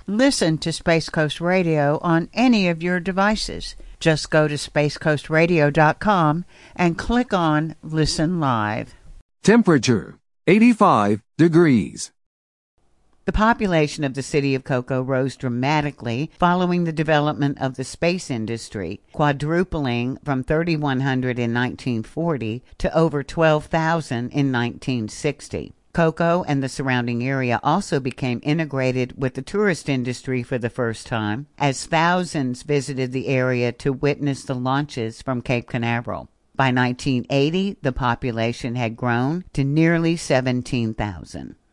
Listen to Space Coast Radio on any of your devices. Just go to spacecoastradio.com and click on Listen Live. Temperature, 85 degrees. The population of the city of Cocoa rose dramatically following the development of the space industry, quadrupling from 3,100 in 1940 to over 12,000 in 1960. Cocoa and the surrounding area also became integrated with the tourist industry for the first time, as thousands visited the area to witness the launches from Cape Canaveral. By 1980, the population had grown to nearly 17,000.